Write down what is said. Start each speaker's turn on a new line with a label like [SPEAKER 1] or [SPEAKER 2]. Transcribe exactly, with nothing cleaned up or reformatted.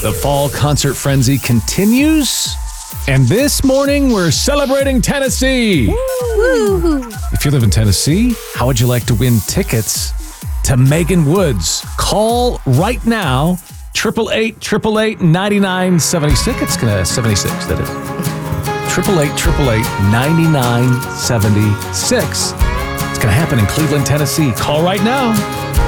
[SPEAKER 1] The fall concert frenzy continues. And this morning, we're celebrating Tennessee.
[SPEAKER 2] Woo!
[SPEAKER 1] If you live in Tennessee, how would you like to win tickets to Megan Woods? Call right now, eight eight eight, eight eight eight, nine nine seven six. It's gonna seventy-six, that is. eight eight eight, eight eight eight, nine nine seven six. It's gonna happen in Cleveland, Tennessee. Call right now.